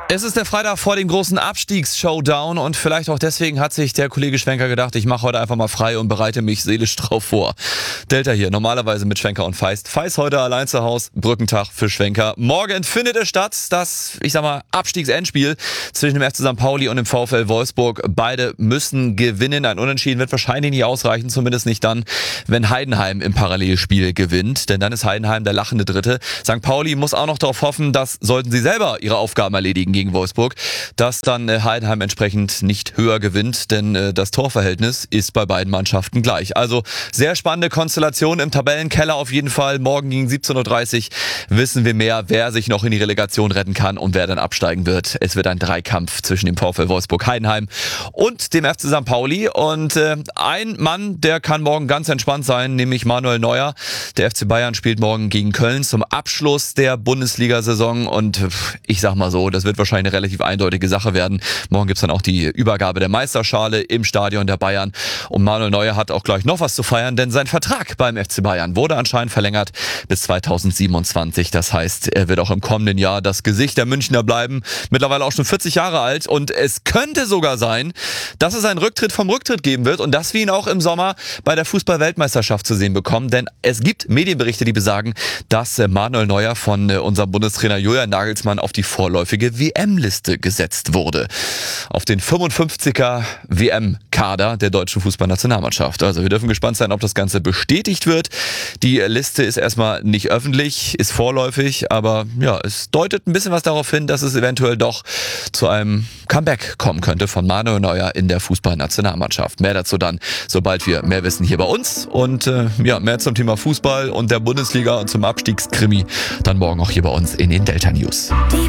Es ist der Freitag vor dem großen Abstiegs-Showdown und vielleicht auch deswegen hat sich der Kollege Schwenker gedacht, ich mache heute einfach mal frei und bereite mich seelisch drauf vor. Delta hier, normalerweise mit Schwenker und Feist. Feist heute allein zu Hause, Brückentag für Schwenker. Morgen findet es statt, das, Abstiegsendspiel zwischen dem FC St. Pauli und dem VfL Wolfsburg. Beide müssen gewinnen. Ein Unentschieden wird wahrscheinlich nicht ausreichen, zumindest nicht dann, wenn Heidenheim im Parallelspiel gewinnt. Denn dann ist Heidenheim der lachende Dritte. St. Pauli muss auch noch darauf hoffen, dass, sollten sie selber ihre Aufgaben erledigen gegen Wolfsburg, dass dann Heidenheim entsprechend nicht höher gewinnt, denn das Torverhältnis ist bei beiden Mannschaften gleich. Also sehr spannende Konstellation im Tabellenkeller auf jeden Fall. Morgen gegen 17.30 Uhr wissen wir mehr, wer sich noch in die Relegation retten kann und wer dann absteigen wird. Es wird ein Dreikampf zwischen dem VfL Wolfsburg Heidenheim und dem FC St. Pauli. Und ein Mann, der kann morgen ganz entspannt sein, nämlich Manuel Neuer. Der FC Bayern spielt morgen gegen Köln zum Abschluss der Bundesliga-Saison und ich sag mal so, das wird wahrscheinlich eine relativ eindeutige Sache werden. Morgen gibt's dann auch die Übergabe der Meisterschale im Stadion der Bayern. Und Manuel Neuer hat auch gleich noch was zu feiern, denn sein Vertrag beim FC Bayern wurde anscheinend verlängert bis 2027. Das heißt, er wird auch im kommenden Jahr das Gesicht der Münchner bleiben. Mittlerweile auch schon 40 Jahre alt. Und es könnte sogar sein, dass es einen Rücktritt vom Rücktritt geben wird und dass wir ihn auch im Sommer bei der Fußball-Weltmeisterschaft zu sehen bekommen. Denn es gibt Medienberichte, die besagen, dass Manuel Neuer von unserem Bundestrainer Julian Nagelsmann auf die vorläufige WM-Liste gesetzt wurde. Auf den 55er WM-Kader der deutschen Fußballnationalmannschaft. Also wir dürfen gespannt sein, ob das Ganze bestätigt wird. Die Liste ist erstmal nicht öffentlich, ist vorläufig, aber ja, es deutet ein bisschen was darauf hin, dass es eventuell doch zu einem Comeback kommen könnte von Manuel Neuer in der Fußballnationalmannschaft. Mehr dazu dann, sobald wir mehr wissen hier bei uns und mehr zum Thema Fußball und der Bundesliga und zum Abstiegskrimi dann morgen auch hier bei uns in den Delta News.